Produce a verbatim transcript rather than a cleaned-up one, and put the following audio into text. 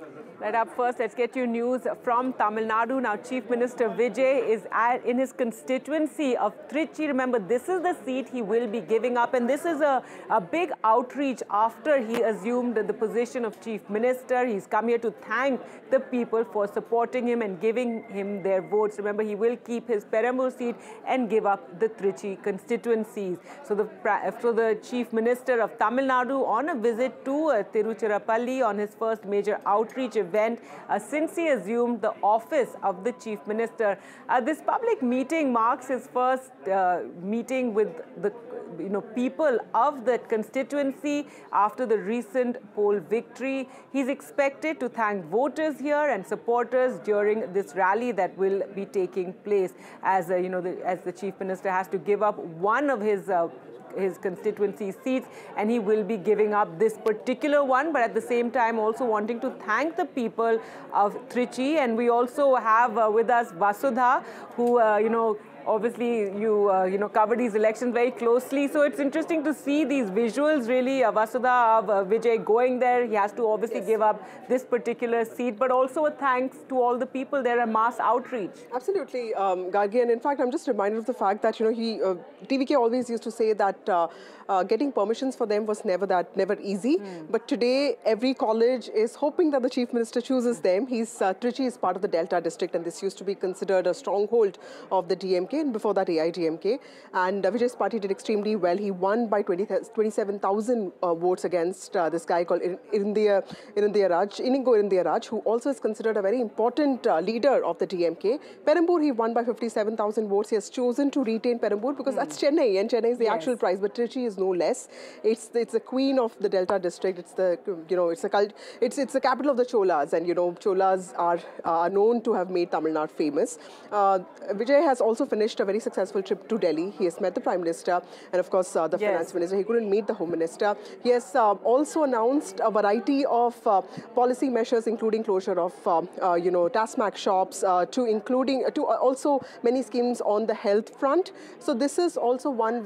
Right up first, let's get you news from Tamil Nadu. Now, Chief Minister Vijay is at, in his constituency of Trichy. Remember, this is the seat he will be giving up, and this is a, a big outreach after he assumed the position of Chief Minister. He's come here to thank the people for supporting him and giving him their votes. Remember, he will keep his Perambur seat and give up the Trichy constituencies. So the, so the Chief Minister of Tamil Nadu on a visit to uh, Tiruchirappalli on his first major outreach event uh, since he assumed the office of the Chief Minister. Uh, this public meeting marks his first uh, meeting with the you know, people of that constituency after the recent poll victory. He's expected to thank voters here and supporters during this rally that will be taking place as uh, you know the, as the Chief Minister has to give up one of his uh, his constituency seats, and he will be giving up this particular one, but at the same time also wanting to thank the people of Trichy. And we also have uh, with us Vasudha, who uh, you know obviously you uh, you know cover these elections very closely, so it's interesting to see these visuals really. uh, Vasudha, of uh, Vijay going there. He has to obviously yes. give up this particular seat, but also a thanks to all the people there, a mass outreach. Absolutely, um, Gargi, and in fact I'm just reminded of the fact that you know he uh, T V K always used to say that uh, uh, getting permissions for them was never that never easy, mm. but today every college is hoping that the Chief Minister chooses them. He's uh, Trichy is part of the Delta district, and this used to be considered a stronghold of the D M K, and before that A I D M K, and uh, Vijay's party did extremely well. He won by twenty-seven thousand uh, votes against uh, this guy called Irundia, Irundia Raj, Inigo Irundia Raj, who also is considered a very important uh, leader of the D M K. Perambur, he won by fifty-seven thousand votes. He has chosen to retain Perambur because mm. that's Chennai, and Chennai is the yes. actual prize, but Trichy is no less. It's it's the queen of the Delta district. It's the you know it's a cult. It's it's the capital of the Cholas, and you know Cholas are are known to have made Tamil Nadu famous. Uh, Vijay has also finished a very successful trip to Delhi. He has met the Prime Minister and of course uh, the yes. Finance Minister. He couldn't meet the Home Minister. He has uh, also announced a variety of uh, policy measures, including closure of uh, uh, you know Tasmac shops, uh, to including uh, to uh, also many schemes on the health front. So this is also one